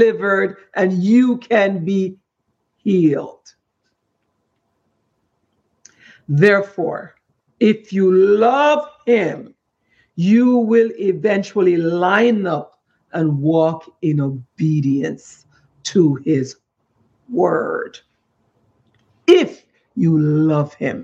delivered and you can be healed. Therefore, if you love him, you will eventually line up and walk in obedience to his word. If you love him.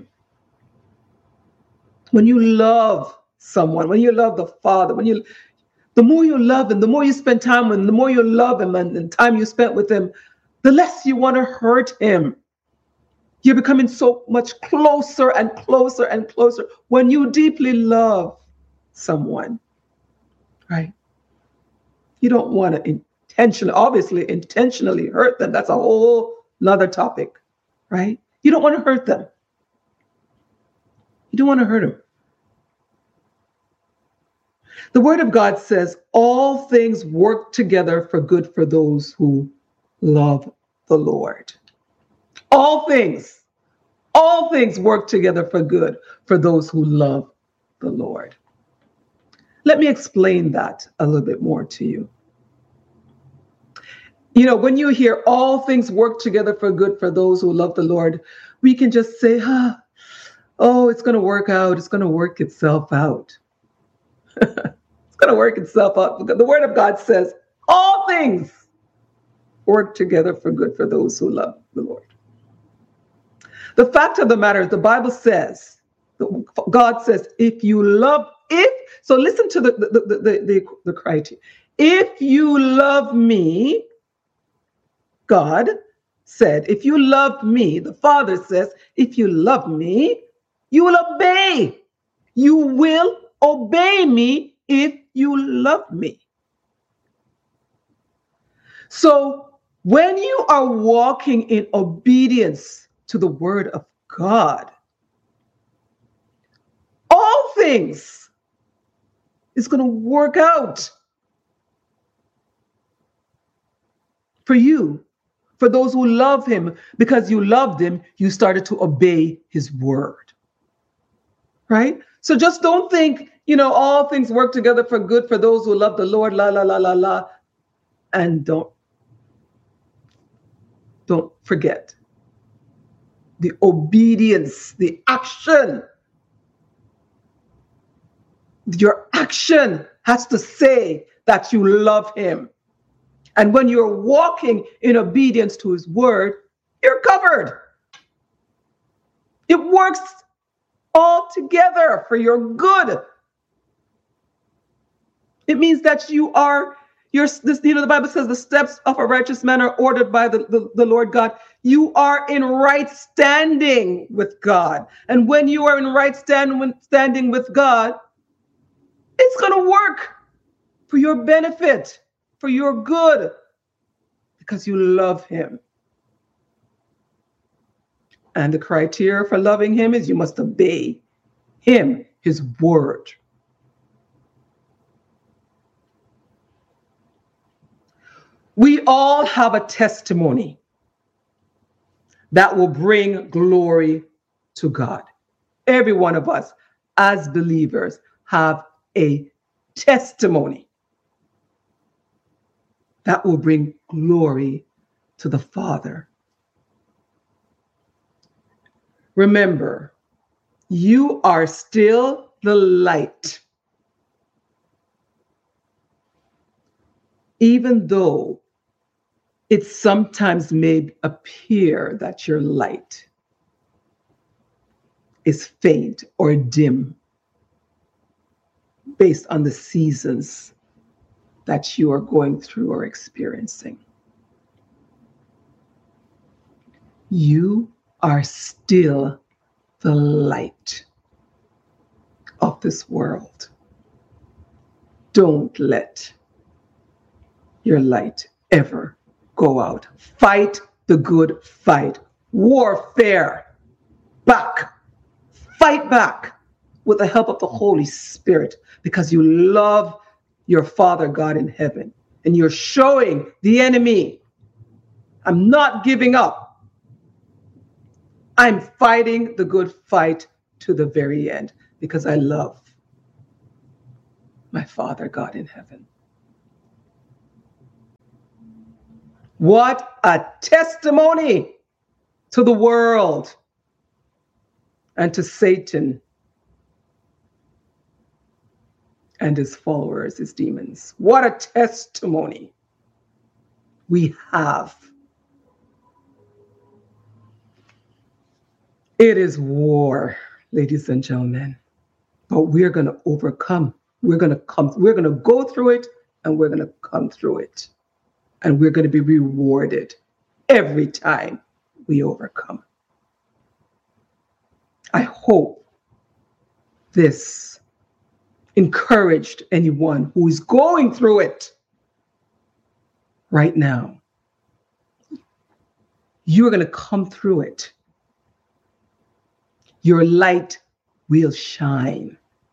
When you love someone, when you love the Father, the more you love him, the more you spend time with him, the more you love him and the time you spent with him, the less you want to hurt him. You're becoming so much closer and closer and closer when you deeply love someone, right? You don't want to intentionally hurt them. That's a whole nother topic, right? You don't want to hurt them. You don't want to hurt them. The word of God says all things work together for good for those who love the Lord. All things work together for good for those who love the Lord. Let me explain that a little bit more to you. You know, when you hear all things work together for good for those who love the Lord, we can just say, oh, it's going to work out. It's going to work itself out. It's going to work itself out. The word of God says all things work together for good for those who love the Lord. The fact of the matter is the Bible says, God says, so listen to the criteria. If you love me, God said, if you love me, the Father says, if you love me, you will obey. You will obey me if you love me. So when you are walking in obedience to the word of God, all things is going to work out for you, for those who love him. Because you loved him, you started to obey his word, right? So just don't think, all things work together for good for those who love the Lord, la, la, la, la, la. And don't forget the obedience, the action. Your action has to say that you love him. And when you're walking in obedience to his word, you're covered. It works all together for your good. It means that the Bible says the steps of a righteous man are ordered by the Lord God. You are in right standing with God. And when you are in right standing with God, it's going to work for your benefit, for your good, because you love him. And the criteria for loving him is you must obey him, his word. We all have a testimony that will bring glory to God. Every one of us, as believers, have a testimony that will bring glory to the Father. Remember, you are still the light, even though it sometimes may appear that your light is faint or dim based on the seasons that you are going through or experiencing. You are still the light of this world. Don't let your light ever go out. Fight the good fight. Warfare back. Fight back with the help of the Holy Spirit, because you love your Father God in heaven. And you're showing the enemy, I'm not giving up. I'm fighting the good fight to the very end, because I love my Father God in heaven. What a testimony to the world and to Satan and his followers, his demons. What a testimony we have. It is war, ladies and gentlemen, but we're going to overcome. We're going to go through it, and we're going to come through it. And we're going to be rewarded every time we overcome. I hope this encouraged anyone who is going through it right now. You're going to come through it. Your light will shine.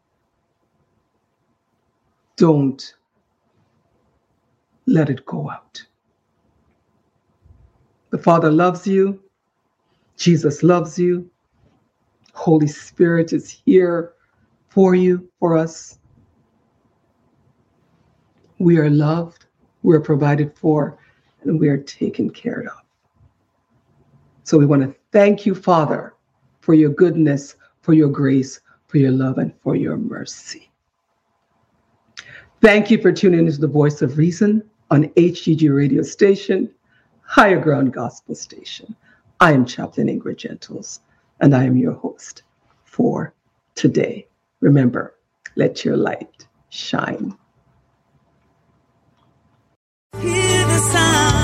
Don't let it go out. The Father loves you. Jesus loves you. Holy Spirit is here for you, for us. We are loved, we're provided for, and we are taken care of. So we want to thank you, Father, for your goodness, for your grace, for your love, and for your mercy. Thank you for tuning into the Voice of Reason on HGG radio station, Higher Ground Gospel Station. I am Chaplain Ingrid Gentles, and I am your host for today. Remember, let your light shine. Hear the sound.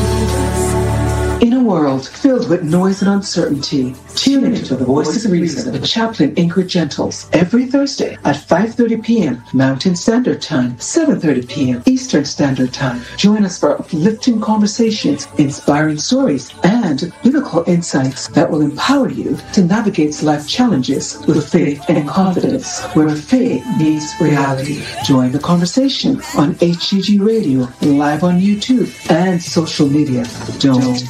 In a world filled with noise and uncertainty, tune into the Voice of Reason with Chaplain Ingrid Gentles every Thursday at 5:30 p.m. Mountain Standard Time, 7:30 p.m. Eastern Standard Time. Join us for uplifting conversations, inspiring stories, and biblical insights that will empower you to navigate life challenges with faith and confidence, where faith meets reality. Join the conversation on HGG Radio, live on YouTube, and social media. Don't